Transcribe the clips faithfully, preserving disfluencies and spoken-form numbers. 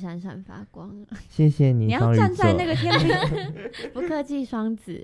闪闪发光。 谢谢你， 你要站在那个天平， 不客气，双子。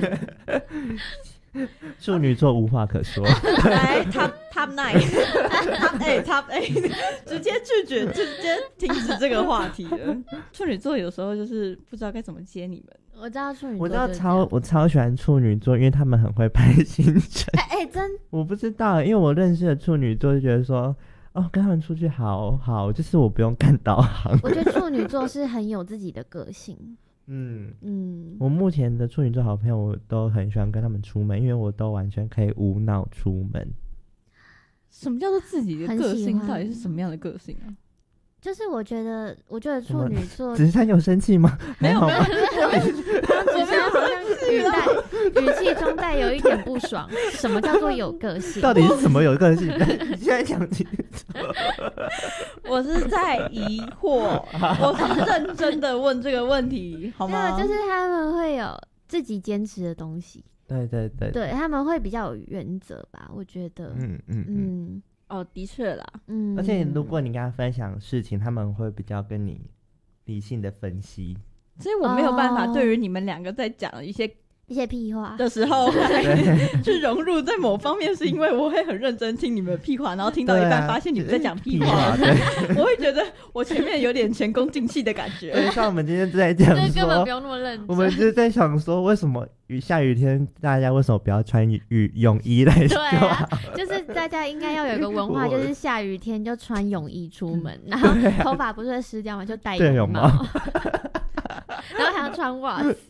处女座无话可说。 来 top top nine top eight top eight 直接拒绝，直接停止这个话题了。处女座有时候就是不知道该怎么接你们。 我知道处女座， 我知道超我超喜欢处女座，因为他们很会排行程。 哎哎、欸，真我不知道，因为我认识的处女座就觉得说，哦，跟他们出去好好，就是我不用看导航。 我觉得处女座是很有自己的个性。 嗯嗯， 我目前的处女座好朋友，我都很喜欢跟他们出门，因为我都完全可以无脑出门。 什么叫做自己的个性？到底是什么样的个性啊？ 就是我觉得，我觉得处女座， 子珊有生气吗？ 没有没有， 子珊好像语带语气中带有一点不爽。什么叫做有个性？ 到底是什么有个性？你现在讲清楚。 我是在疑惑，我是认真的问这个问题，好吗？ 对，就是他们会有自己坚持的东西。 对对对， 对，他们会比较有原则吧，我觉得。 嗯嗯嗯。 嗯哦，的确啦， 嗯， 而且如果你跟他分享事情，他们会比较跟你理性的分析， 所以我没有办法对于你们两个在讲一些一些屁话的时候去融入在某方面，是因为我会很认真听你们的屁话，然后听到一半发现你们在讲屁话， 啊、 我会觉得我前面有点前功尽弃的感觉。 对，像我们今天在讲说， 根本不用那么认真。 我们就是在想说，为什么雨下雨天大家为什么不要穿雨泳衣来就好？ 对啊，就是大家应该要有一个文化，就是下雨天就穿泳衣出门，然后头发不是会湿掉嘛，就戴泳帽，然后还要穿袜子。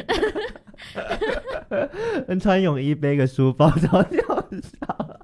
穿泳衣背个书包超搞笑。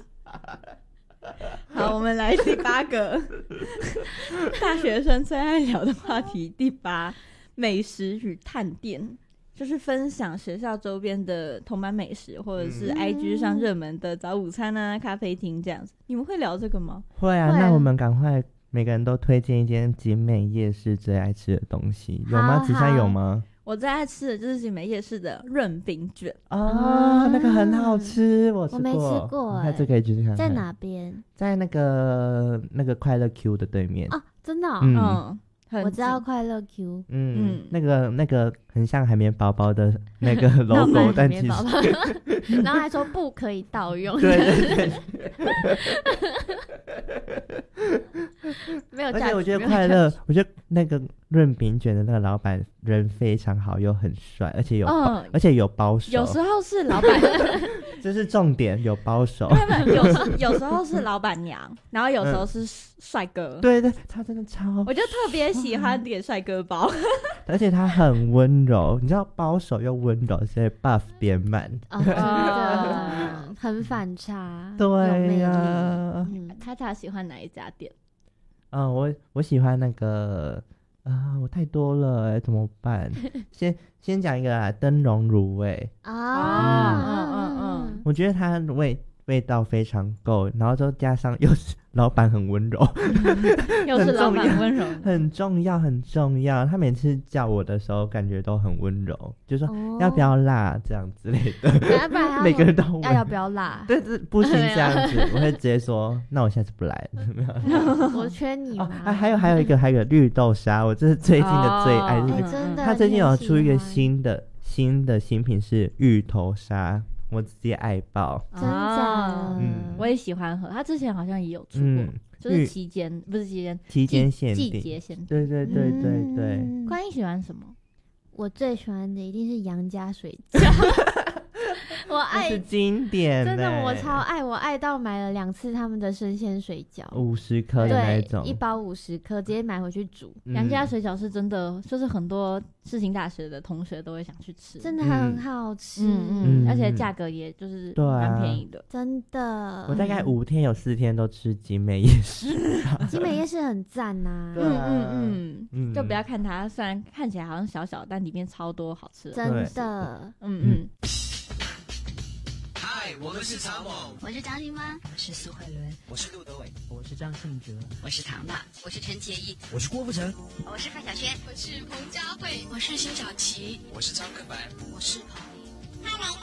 好，我们来第八个大学生最爱聊的话题，第八，美食与探店，就是分享学校周边的同班美食，或者是 I G 上热门的早午餐啊、咖啡厅这样子。你们会聊这个吗？ 会啊，那我们赶快每个人都推荐一间景美夜市最爱吃的东西，有吗？子珊有吗？ 我最爱吃的就是景美夜市的润饼卷哦，那个很好吃，我吃过， 我没吃过、欸， 那这可以去看看。 在哪边？ 在那个那个快乐 Q 的对面哦，真的、哦， 嗯， 嗯我知道快乐 Q， 嗯嗯，那个那个很像海绵宝宝的那个 logo， 但其实然后还说不可以盗用， 对对对。 没有， 而且我觉得快乐，我觉得那个润饼卷的那个老板人非常好，又很帅，而且有、嗯、而且有包手。 有时候是老板， 这是重点，有包手。 有时有时候是老板娘，然后有时候是帅哥、 嗯。对对，他真的超， 我就特别喜欢点帅哥包， 而且他很温柔，你知道包手又温柔，所以 buff 变慢， 哦，真的很反差。 对呀、啊， 嗯，他他喜欢哪一家店？ 嗯，我我喜欢那个啊，我太多了、欸，怎么办？先先讲一个啦，灯笼卤味啊， 嗯嗯嗯嗯， 我觉得它味味道非常够，然后就加上又是老板很温柔， 又是老板温柔， 很重要很重要。他每次叫我的时候，感觉都很温柔，就说、哦、要不要辣这样之类的。每个人都要要不要辣？ 对对，不行这样子，我会直接说，那我下次不来了。 我缺你吗？ 哦、还有还有一个还有绿豆沙，我这是最近的最爱。 哦这个欸、真的， 他最近有出一个新的新的新品是芋头沙。我直接爱爆， 真的， 嗯，我也喜欢喝。他之前好像也有出过，嗯、就是期间不是期间， 期间限定， 季节限定。 对对对对对。 嗯、 关英喜欢什么？ 我最喜欢的一定是杨家水饺。我爱是经典， 真的我超爱，我爱到买了两次他们的生鲜水饺， 五十颗的那种， 一包五十颗，直接买回去煮。 杨、嗯、家水饺是真的，就是很多世新大学的同学都会想去吃， 真的很好吃， 嗯嗯，而且价格也就是蛮便宜的， 啊、真的。 我大概五天有四天都吃景美夜市， 景美夜市很赞呐、 啊， 嗯嗯嗯嗯，就不要看它，虽然看起来好像小小，但里面超多好吃的， 真的， 嗯嗯。 嗨，我们是草蜢， 我是张欣妈， 我是苏慧伦， 我是陆德伟， 我是张信哲， 我是唐娜，我是陈洁仪， 我是郭富城， 我是范晓萱， 我是彭佳慧， 我是辛晓琪， 我是张克凡， 我是彭丽。 他们